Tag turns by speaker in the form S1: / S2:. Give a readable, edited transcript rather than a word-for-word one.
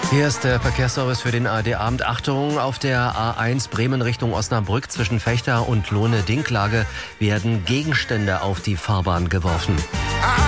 S1: Hier ist der Verkehrsservice für den ARD-Abend. Achtung, auf der A1 Bremen Richtung Osnabrück zwischen Vechta und Lohne-Dinklage werden Gegenstände auf die Fahrbahn geworfen.